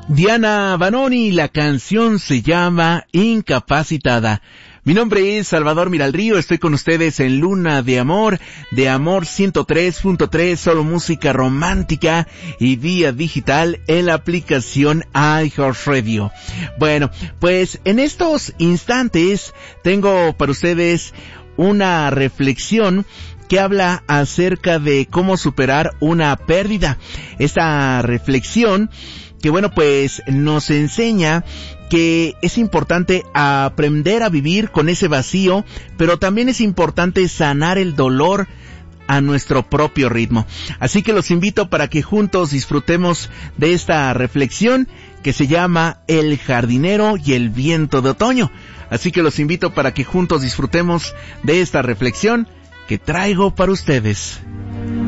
Diana Vanoni, la canción se llama Incapacitada. Mi nombre es Salvador Miralrío, estoy con ustedes en Luna de Amor 103.3, solo música romántica y vía digital en la aplicación iHeartRadio. Bueno, pues en estos instantes tengo para ustedes una reflexión que habla acerca de cómo superar una pérdida. Esta reflexión que bueno, pues nos enseña que es importante aprender a vivir con ese vacío, pero también es importante sanar el dolor a nuestro propio ritmo. Así que los invito para que juntos disfrutemos de esta reflexión que se llama El jardinero y el viento de otoño. Así que los invito para que juntos disfrutemos de esta reflexión que traigo para ustedes.